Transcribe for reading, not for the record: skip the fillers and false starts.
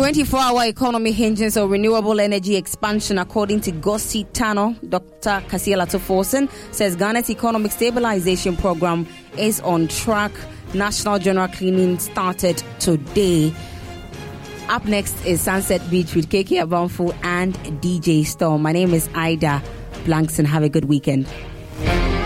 24-hour economy hinges on renewable energy expansion, according to Gossi Tano. Dr. Kasiela Toforsen says Ghana's economic stabilization program is on track. National general cleaning started today. Up next is Sunset Beach with KK Abamfu and DJ Storm. My name is Ida Blankson. Have a good weekend.